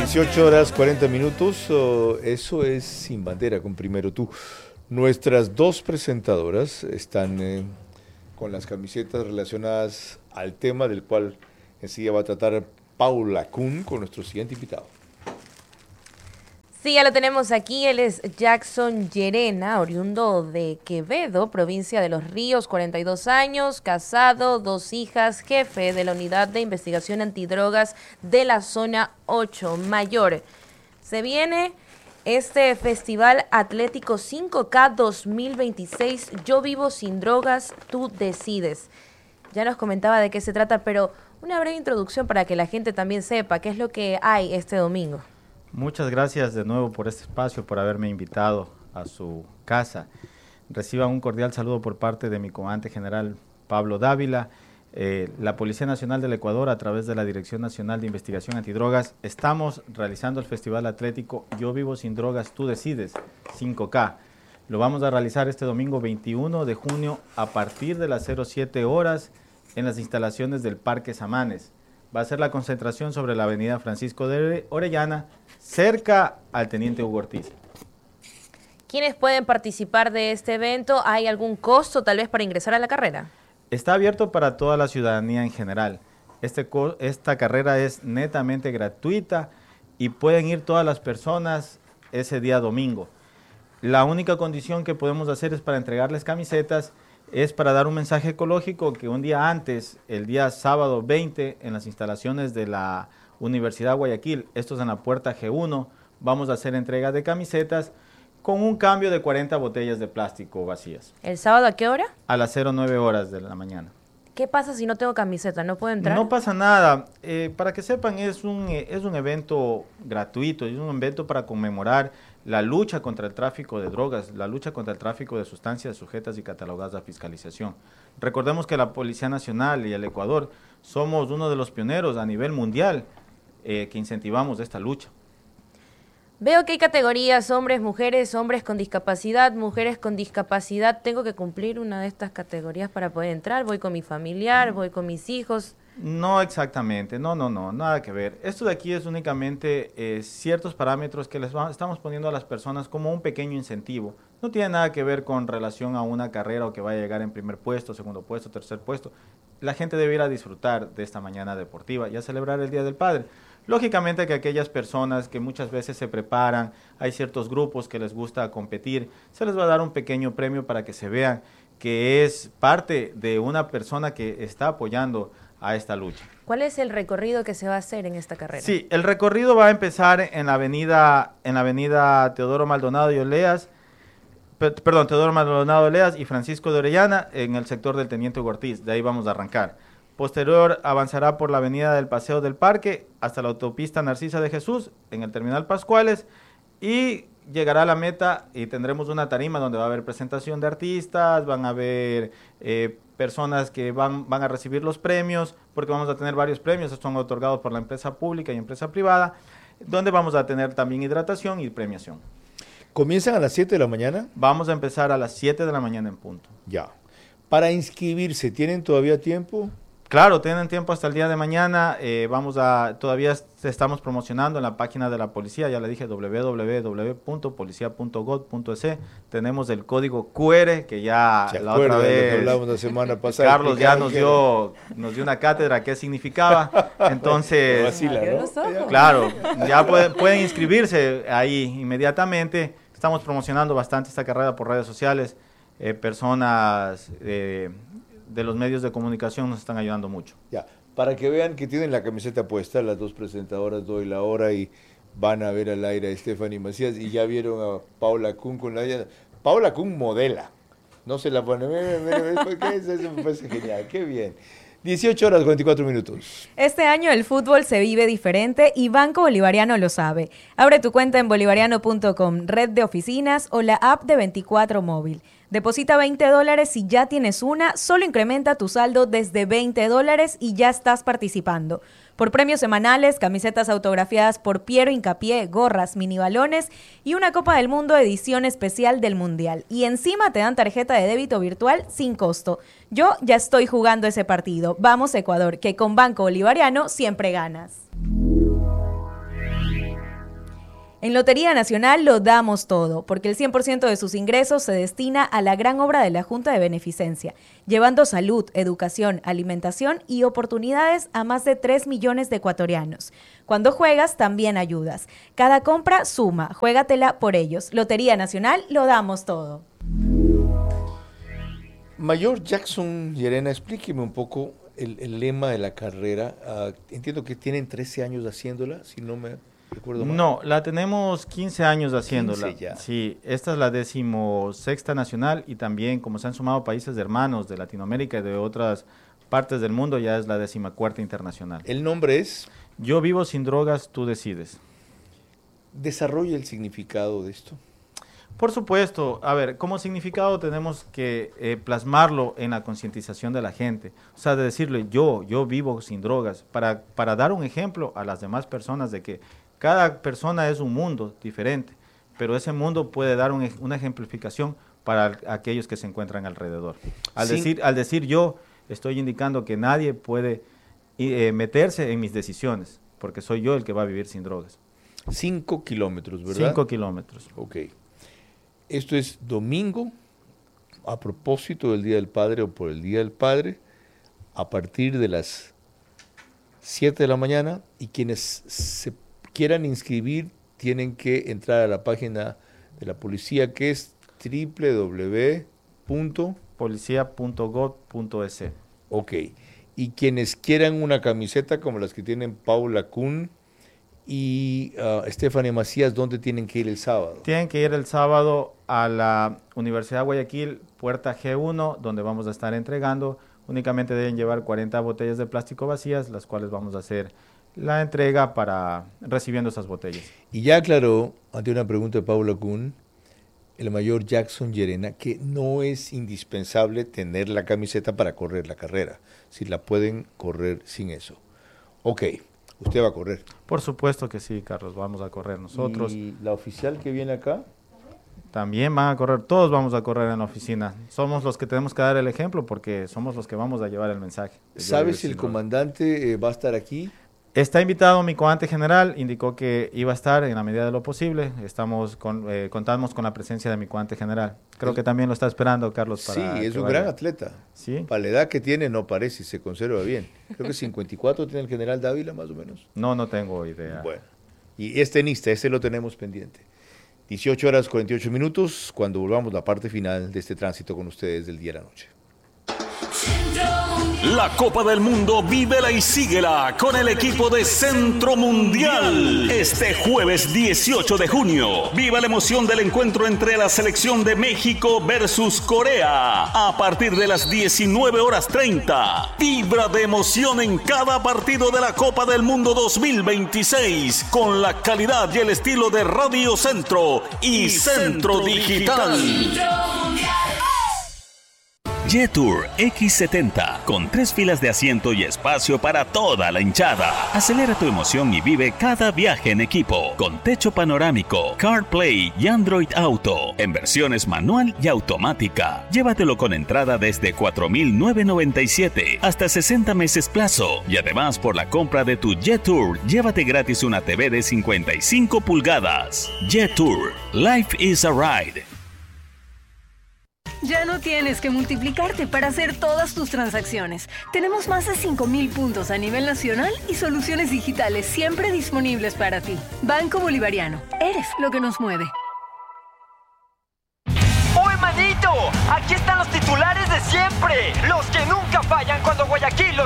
18 horas 40 minutos, eso es Sin Bandera con Primero Tú. Nuestras dos presentadoras están con las camisetas relacionadas al tema del cual enseguida va a tratar Paula Kuhn con nuestro siguiente invitado. Sí, ya lo tenemos aquí, él es Jackson Llerena, oriundo de Quevedo, provincia de Los Ríos, 42 años, casado, 2 hijas, jefe de la Unidad de Investigación Antidrogas de la Zona 8 Mayor. Se viene este Festival Atlético 5K 2026, Yo Vivo Sin Drogas, Tú Decides. Ya nos comentaba de qué se trata, pero una breve introducción para que la gente también sepa qué es lo que hay este domingo. Muchas gracias de nuevo por este espacio, por haberme invitado a su casa. Reciban un cordial saludo por parte de mi comandante general Pablo Dávila, la Policía Nacional del Ecuador a través de la Dirección Nacional de Investigación Antidrogas. Estamos realizando el Festival Atlético Yo Vivo Sin Drogas, Tú Decides, 5K. Lo vamos a realizar este domingo 21 de junio a partir de las 07 horas en las instalaciones del Parque Samanes. Va a ser la concentración sobre la avenida Francisco de Orellana, cerca al Teniente Hugo Ortiz. ¿Quiénes pueden participar de este evento? ¿Hay algún costo tal vez para ingresar a la carrera? Está abierto para toda la ciudadanía en general. Esta carrera es netamente gratuita y pueden ir todas las personas ese día domingo. La única condición que podemos hacer es para entregarles camisetas, es para dar un mensaje ecológico que un día antes, el día sábado 20, en las instalaciones de la Universidad Guayaquil, esto es en la puerta G1, vamos a hacer entrega de camisetas con un cambio de 40 botellas de plástico vacías. ¿El sábado a qué hora? A las 09 horas de la mañana. ¿Qué pasa si no tengo camiseta? ¿No puedo entrar? No pasa nada. Para que sepan, es un evento gratuito, es un evento para conmemorar la lucha contra el tráfico de drogas, la lucha contra el tráfico de sustancias sujetas y catalogadas a fiscalización. Recordemos que la Policía Nacional y el Ecuador somos uno de los pioneros a nivel mundial que incentivamos esta lucha. Veo que hay categorías, hombres, mujeres, hombres con discapacidad, mujeres con discapacidad. ¿Tengo que cumplir una de estas categorías para poder entrar? ¿Voy con mi familiar? ¿Voy con mis hijos? No exactamente, no, nada que ver. Esto de aquí es únicamente ciertos parámetros que estamos poniendo a las personas como un pequeño incentivo. No tiene nada que ver con relación a una carrera o que vaya a llegar en primer puesto, segundo puesto, tercer puesto. La gente debe ir a disfrutar de esta mañana deportiva y a celebrar el Día del Padre. Lógicamente que aquellas personas que muchas veces se preparan, hay ciertos grupos que les gusta competir, se les va a dar un pequeño premio para que se vean que es parte de una persona que está apoyando a esta lucha. ¿Cuál es el recorrido que se va a hacer en esta carrera? Sí, el recorrido va a empezar en la avenida Teodoro Maldonado y Oleas, Teodoro Maldonado Oleas y Francisco de Orellana en el sector del Teniente Hugo Ortiz, de ahí vamos a arrancar. Posterior avanzará por la avenida del Paseo del Parque hasta la autopista Narcisa de Jesús en el Terminal Pascuales y llegará a la meta y tendremos una tarima donde va a haber presentación de artistas, van a haber personas que van a recibir los premios, porque vamos a tener varios premios, estos son otorgados por la empresa pública y empresa privada, donde vamos a tener también hidratación y premiación. ¿Comienzan a las 7 de la mañana? Vamos a empezar a las 7 de la mañana en punto. Ya. Para inscribirse, ¿tienen todavía tiempo? Claro, tienen tiempo hasta el día de mañana, todavía estamos promocionando en la página de la policía, ya le dije www.policia.gov.es, tenemos el código QR que ya la otra vez hablamos la semana pasada. Carlos ya nos dio una cátedra qué significaba, entonces, vacila, ¿no? Claro, ya pueden inscribirse ahí inmediatamente, estamos promocionando bastante esta carrera por redes sociales, personas de los medios de comunicación nos están ayudando mucho. Ya, para que vean que tienen la camiseta puesta, las dos presentadoras Doy la Hora y van a ver al aire a Stephanie Macías y ya vieron a Paula Kuhn con la... Paula Kuhn modela, no se la pone, eso me parece genial, qué bien. 18 horas 44 minutos. Este año el fútbol se vive diferente y Banco Bolivariano lo sabe. Abre tu cuenta en bolivariano.com, red de oficinas o la app de 24 móvil. Deposita $20 si ya tienes una, solo incrementa tu saldo desde $20 y ya estás participando. Por premios semanales, camisetas autografiadas por Piero Hincapié, gorras, minibalones y una Copa del Mundo edición especial del Mundial. Y encima te dan tarjeta de débito virtual sin costo. Yo ya estoy jugando ese partido. Vamos Ecuador, que con Banco Bolivariano siempre ganas. En Lotería Nacional lo damos todo, porque el 100% de sus ingresos se destina a la gran obra de la Junta de Beneficencia, llevando salud, educación, alimentación y oportunidades a más de 3 millones de ecuatorianos. Cuando juegas, también ayudas. Cada compra suma, juégatela por ellos. Lotería Nacional, lo damos todo. Mayor Jackson Llerena, explíqueme un poco el lema de la carrera. Entiendo que tienen 13 años haciéndola, si no me recuerdo mal. No, la tenemos 15 años haciéndola. 15 ya. Sí, esta es la 16ª nacional y también como se han sumado países hermanos de Latinoamérica y de otras partes del mundo, ya es la 14ª internacional. El nombre es... Yo vivo sin drogas, tú decides. Desarrolla el significado de esto. Por supuesto, a ver, como significado tenemos que plasmarlo en la concientización de la gente, o sea, de decirle yo vivo sin drogas, para dar un ejemplo a las demás personas de que cada persona es un mundo diferente, pero ese mundo puede dar una ejemplificación para aquellos que se encuentran alrededor. Al decir yo, estoy indicando que nadie puede meterse en mis decisiones, porque soy yo el que va a vivir sin drogas. 5 kilómetros, ¿verdad? 5 kilómetros. Ok. Esto es domingo, a propósito del Día del Padre o por el Día del Padre, a partir de las 7 de la mañana, y quienes se quieran inscribir tienen que entrar a la página de la policía, que es www.policia.gov.es. Ok. Y quienes quieran una camiseta como las que tienen Paula Kuhn y Stephanie Macías, ¿dónde tienen que ir el sábado? Tienen que ir el sábado a la Universidad de Guayaquil, puerta G1, donde vamos a estar entregando. Únicamente deben llevar 40 botellas de plástico vacías, las cuales vamos a hacer la entrega para recibiendo esas botellas. Y ya aclaró, ante una pregunta de Paula Kuhn, el mayor Jackson Llerena, que no es indispensable tener la camiseta para correr la carrera, si la pueden correr sin eso. Ok. ¿Usted va a correr? Por supuesto que sí, Carlos, vamos a correr nosotros. ¿Y la oficial que viene acá? También van a correr, todos vamos a correr en la oficina. Somos los que tenemos que dar el ejemplo porque somos los que vamos a llevar el mensaje. ¿Sabes si el comandante va a estar aquí? Está invitado mi comandante general, indicó que iba a estar en la medida de lo posible. Contamos con la presencia de mi comandante general. Creo que también lo está esperando, Carlos. Para sí, es un gran atleta. ¿Sí? Para la edad que tiene no parece, se conserva bien. Creo que 54 tiene el general Dávila, más o menos. No tengo idea. Bueno, y es tenista, lo tenemos pendiente. 18 horas 48 minutos, cuando volvamos a la parte final de este tránsito con ustedes del día a la noche. La Copa del Mundo, vívela y síguela con el equipo de Centro Mundial. Este jueves 18 de junio, viva la emoción del encuentro entre la selección de México versus Corea. A partir de las 19:30, vibra de emoción en cada partido de la Copa del Mundo 2026, con la calidad y el estilo de Radio Centro y Centro Digital. Jetour X70, con 3 filas de asiento y espacio para toda la hinchada. Acelera tu emoción y vive cada viaje en equipo, con techo panorámico, CarPlay y Android Auto, en versiones manual y automática. Llévatelo con entrada desde 4,997 hasta 60 meses plazo. Y además, por la compra de tu Jetour, llévate gratis una TV de 55 pulgadas. Jetour, life is a ride. Ya no tienes que multiplicarte para hacer todas tus transacciones. Tenemos más de 5,000 puntos a nivel nacional y soluciones digitales siempre disponibles para ti. Banco Bolivariano. Eres lo que nos mueve. ¡Oye, manito! Aquí están los titulares de siempre. Los que nunca fallan cuando Guayaquil los